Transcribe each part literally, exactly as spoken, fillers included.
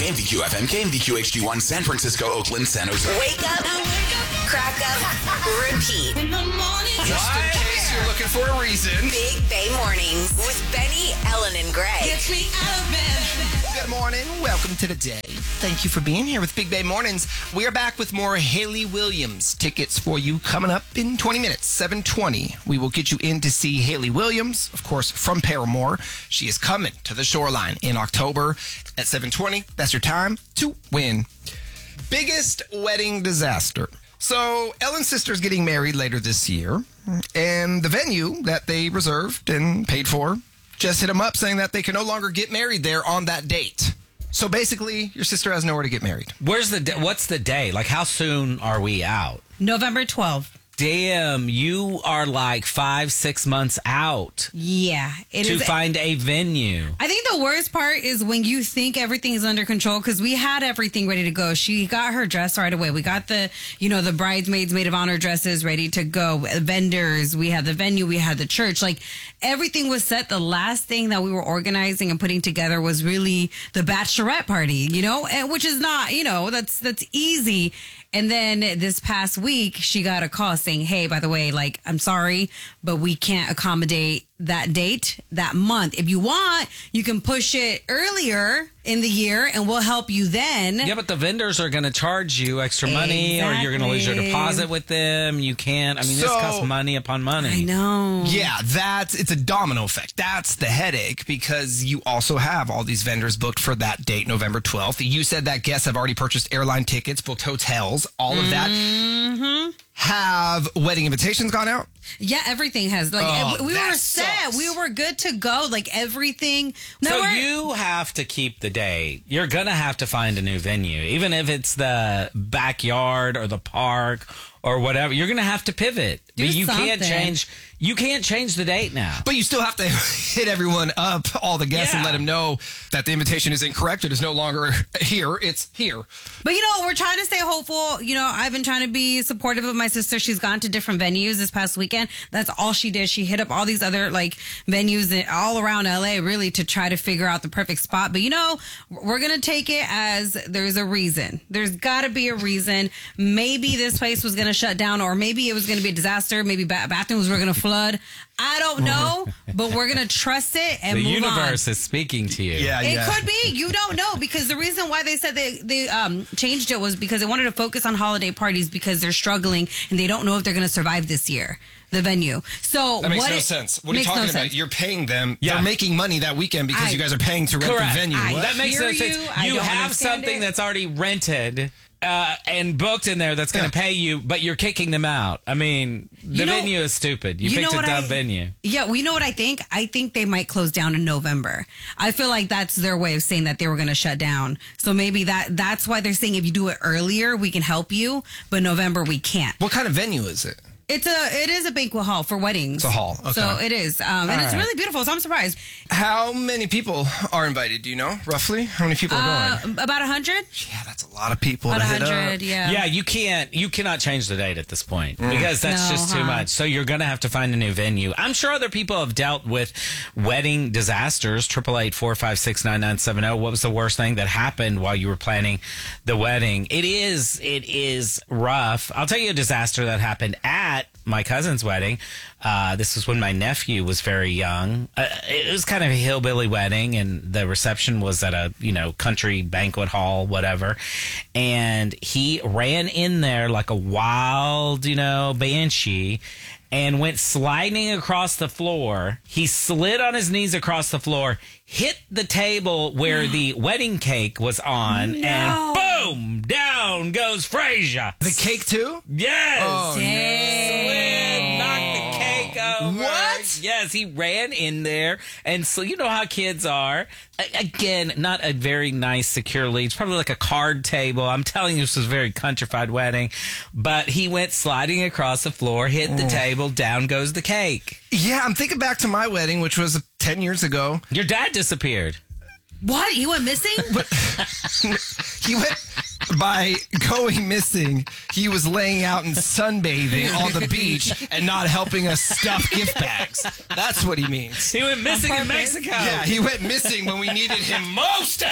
K M V Q F M, K M V Q H D one, San Francisco, Oakland, San Jose. Wake up, crack up, repeat. In the morning. Just in case you're looking for a reason. Big Bay Mornings with Benny, Ellen, and Greg. Gets me out of bed. Good morning. Welcome to the day. Thank you for being here with Big Bay Mornings. We are back with more Hayley Williams tickets for you coming up in twenty minutes, seven twenty. We will get you in to see Hayley Williams, of course, from Paramore. She is coming to the Shoreline in October at seven twenty. That's your time to win. Biggest wedding disaster. So Ellen's sister's getting married later this year, and the venue that they reserved and paid for just hit them up saying that they can no longer get married there on that date. So basically, your sister has nowhere to get married. Where's the da- what's the day? Like, how soon are we out? November twelfth. Damn, you are like five, six months out Yeah. It to is. find a venue. I think the worst part is when you think everything is under control, because we had everything ready to go. She got her dress right away. We got the, you know, the bridesmaids maid of honor dresses ready to go. Vendors, we had the venue, we had the church. Like, everything was set. The last thing that we were organizing and putting together was really the bachelorette party, you know, and which is not, you know, that's that's easy. And then this past week, she got a call saying, hey, by the way, like, I'm sorry, but we can't accommodate that date, that month. If you want, you can push it earlier in the year and we'll help you then. Yeah, but the vendors are going to charge you extra money or you're going to lose your Exactly. deposit with them. You can't. I mean, So- this costs money upon money. I know. Yeah, that's it's a domino effect. That's the headache because you also have all these vendors booked for that date, November twelfth. You said that guests have already purchased airline tickets, booked hotels, all of that. Mm-hmm. Have wedding invitations gone out? Yeah, everything has. Like, Oh, we were that set. sucks. We were good to go. Like, everything. No, So we're- you have to keep the date. You're going to have to find a new venue, even if it's the backyard or the park or whatever. You're going to have to pivot. Do But you can't something. change. You can't change the date now. But you still have to hit everyone up, all the guests, and Yeah. let them know that the invitation is incorrect. It is no longer here. It's here. But, you know, we're trying to stay hopeful. You know, I've been trying to be supportive of my sister. She's gone to different venues this past weekend. That's all she did. She hit up all these other, like, venues in- all around L A, really, to try to figure out the perfect spot. But, you know, we're going to take it as there's a reason. There's got to be a reason. Maybe this place was going to shut down, or maybe it was going to be a disaster. Maybe ba- bathrooms were going to flood. I don't know, but we're going to trust it and The move universe on. is speaking to you. Yeah, It yeah. could be. You don't know, because the reason why they said they they um, changed it was because they wanted to focus on holiday parties because they're struggling and they don't know if they're going to survive this year, the venue. So That makes what no it- sense. What are you makes no talking about? sense. You're paying them. Yeah. They're making money that weekend because I- you guys are paying to rent Correct. the venue. I- What? That makes hear no sense. you. I You don't have understand something it. that's already rented uh, and booked in there that's going to Yeah. pay you, but you're kicking them out. I mean, the You know- venue is stupid. You, you picked know a what dumb I- venue. Yeah, well, you know what I think? I think they might close down in November. I feel like that's their way of saying that they were going to shut down. So maybe that that's why they're saying if you do it earlier, we can help you, but November we can't. What kind of venue is it? It's a it is a banquet hall for weddings. It's a hall, okay. So it is, um, and All it's right. really beautiful. So I'm surprised. How many people are invited? Do you know roughly how many people are Uh, going? about a hundred. Yeah, that's a lot of people About to a hit hundred. up. Yeah. Yeah, you can't. You cannot change the date at this point because that's No, just too huh? much. So you're going to have to find a new venue. I'm sure other people have dealt with wedding disasters. Triple eight four five six nine nine seven zero. What was the worst thing that happened while you were planning the wedding? It is. It is rough. I'll tell you a disaster that happened at my cousin's wedding. Uh, this was when my nephew was very young. Uh, it was kind of a hillbilly wedding, and the reception was at a you know country banquet hall, whatever. And he ran in there like a wild, you know, banshee, and went sliding across the floor. He slid on his knees across the floor, hit the table where the wedding cake was on, and boom, down goes Frasier. The cake too? Yes. Oh, Slid, knocked the cake over. What? Yes, he ran in there, and so you know how kids are. A- Again, not a very nice, secure lead. It's probably like a card table. I'm telling you, this was a very countrified wedding, but he went sliding across the floor, hit the table, down goes the cake. Yeah, I'm thinking back to my wedding, which was ten years ago. Your dad disappeared. What? You went missing? He went by going missing. He was laying out and sunbathing on the beach and not helping us stuff gift bags. That's what he means. He went missing in purpose? Mexico. Yeah, he went missing when we needed him most to help. No,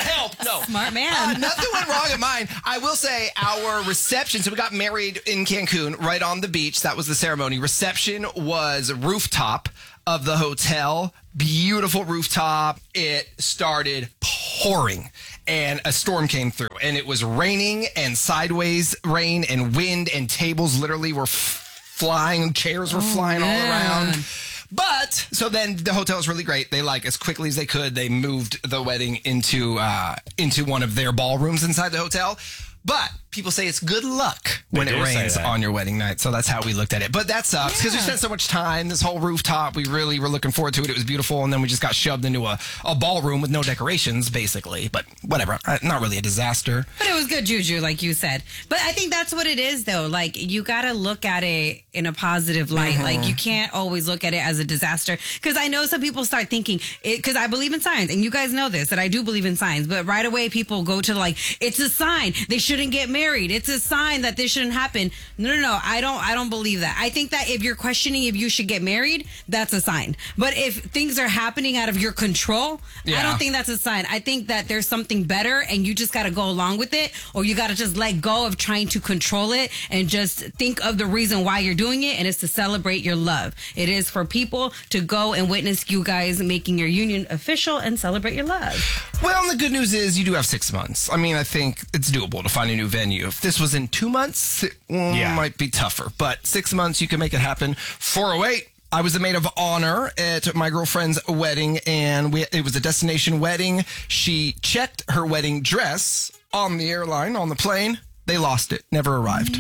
So Smart man. Uh, nothing went wrong at mine. I will say our reception. So we got married in Cancun, right on the beach. That was the ceremony. Reception was rooftop of the hotel. Beautiful rooftop. It started pouring and a storm came through and it was raining and sideways rain and wind and tables literally were f- flying. Chairs were Oh, flying all man. around. But so then the hotel was really great. They like as quickly as they could, they moved the wedding into uh, into one of their ballrooms inside the hotel. But people say it's good luck when They it do say rains that. on your wedding night. So that's how we looked at it. But that sucks because we Yeah. spent so much time. This whole rooftop, we really were looking forward to it. It was beautiful. And then we just got shoved into a, a ballroom with no decorations, basically. But whatever. Uh, Not really a disaster. But it was good juju, like you said. But I think that's what it is, though. Like, you got to look at it in a positive light. Mm-hmm. Like, you can't always look at it as a disaster. Because I know some people start thinking, because I believe in science, and you guys know this, that I do believe in science. But right away, people go to, like, it's a sign they shouldn't get married. It's a sign that this shouldn't happen. No, no, no. I don't, I don't believe that. I think that if you're questioning if you should get married, that's a sign. But if things are happening out of your control, I Yeah. don't think that's a sign. I think that there's something better and you just got to go along with it, or you got to just let go of trying to control it and just think of the reason why you're doing it, and it's to celebrate your love. It is for people to go and witness you guys making your union official and celebrate your love. Well, and the good news is you do have six months. I mean, I think it's doable to find a new venue. If this was in two months, it mm, Yeah. might be tougher. But six months, you can make it happen. four oh eight. I was the maid of honor at my girlfriend's wedding, and we, it was a destination wedding. She checked her wedding dress on the airline, on the plane. They lost it. Never arrived.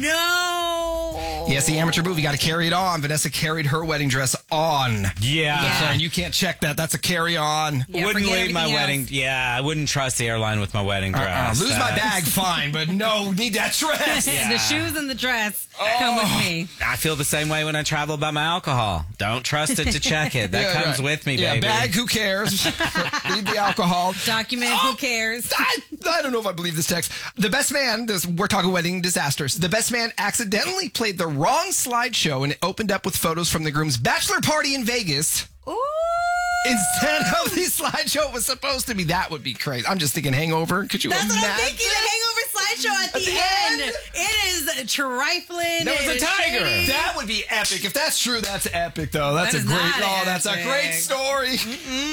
No. Yes, the amateur move. You got to carry it on. Vanessa carried her wedding dress on. Yeah. Yeah. And you can't check that. That's a carry on. Yeah, wouldn't forget leave my everything wedding. else. Yeah, I wouldn't trust the airline with my wedding Uh-uh. dress. Lose my That's- bag, fine, but no, need that dress. The shoes and the dress come with me. I feel the same way when I travel about my alcohol. Don't trust it to check it. That Yeah, comes right. with me, yeah, baby. bag, who cares? Need the alcohol. Document, Oh, who cares? I, I don't know if I believe this text. The best man, this, we're talking wedding disasters. The best man accidentally played the wrong slideshow and it opened up with photos from the groom's bachelor party in Vegas. Ooh. Instead of the slideshow it was supposed to be. That would be crazy. I'm just thinking Hangover. Could you That's what I'm imagine? thinking. The Hangover slideshow at the, the end. end? It is trifling. There was it a is tiger. shady. That would be epic. If that's true, that's epic, though. That's That a is great. not Oh, that's a epic. great story. it's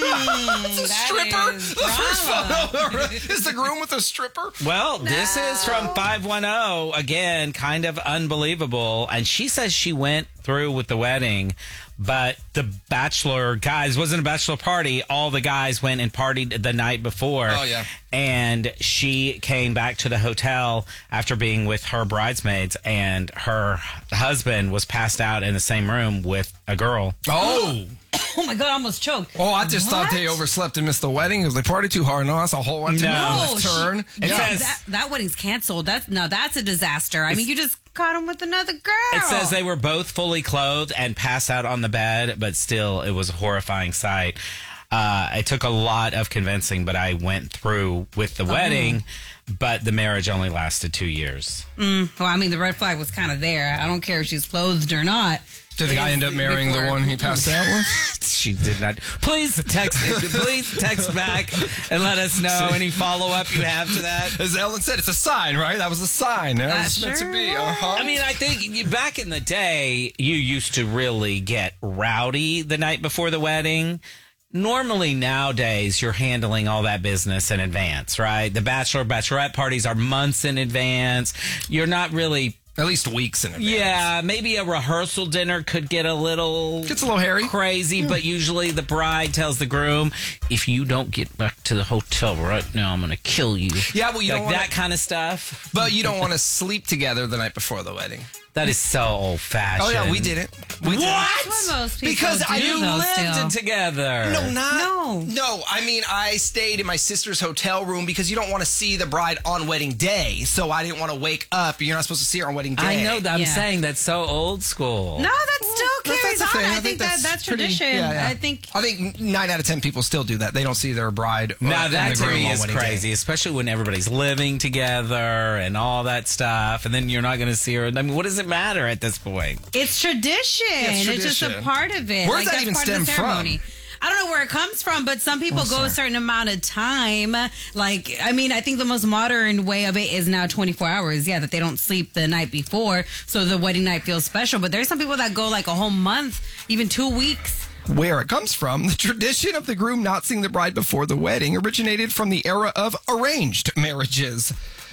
a that stripper. is The first drama. photo is the groom with a stripper. Well, this is from five one zero. Again, kind of unbelievable. And she says she went through with the wedding, but the bachelor guys wasn't a bachelor party. All the guys went and partied the night before. Oh, yeah. And she came back to the hotel after being with her bridesmaids, and her husband was passed out in the same room with a girl. Oh. Oh my God, I almost choked. Oh, I just thought What? they overslept and missed the wedding because they partied too hard. No, that's a whole one to No. left she- turn. It Yeah. says- that, that wedding's canceled. That's no, that's a disaster. I mean, you just caught him with another girl. It says they were both fully clothed and passed out on the bed, but still, it was a horrifying sight. Uh, it took a lot of convincing, but I went through with the wedding, but the marriage only lasted two years. Well, I mean, the red flag was kind of there. I don't care if she's clothed or not. Did the guy end up marrying the Before- one he passed out with? She did not. Please text. Please text back and let us know any follow up you have to that. As Ellen said, it's a sign, right? That was a sign. That That was meant to sure be. was. Uh-huh. I mean, I think you- back in the day, you used to really get rowdy the night before the wedding. Normally nowadays, you're handling all that business in advance, right? The bachelor, bachelorette parties are months in advance. You're not really, At least weeks in advance. yeah, maybe a rehearsal dinner could get a little Gets a little hairy. crazy, but usually the bride tells the groom, if you don't get back to the hotel right now, I'm going to kill you. Yeah, well, you like don't wanna- that kind of stuff. But you don't want to sleep together the night before the wedding. That is so old fashioned. Oh, yeah, we did it. We did it. That's what most people Because do, I- You though, lived still. together. No, not. No. No, I mean, I stayed in my sister's hotel room because you don't want to see the bride on wedding day. So I didn't want to wake up. You're not supposed to see her on wedding day. I know that. I'm Yeah. saying that's so old school. No, that still That's- carries that's a on. thing. I, think, that that's pretty- tradition. yeah, yeah. I think. I think nine out of ten people still do that. They don't see their bride. or- Now and that the to groom me on is wedding day. crazy, especially when everybody's living together and all that stuff, and then you're not going to see her. I mean, what does it matter at this point? It's tradition. it's It's, just a tradition. part of it. Where does like, that that's even part stem of the from? ceremony. I don't know where it comes from, but some people Oh, go sorry. a certain amount of time. Like, I mean, I think the most modern way of it is now twenty-four hours. Yeah, that they don't sleep the night before, so the wedding night feels special. But there's some people that go like a whole month, even two weeks. Where it comes from, the tradition of the groom not seeing the bride before the wedding originated from the era of arranged marriages.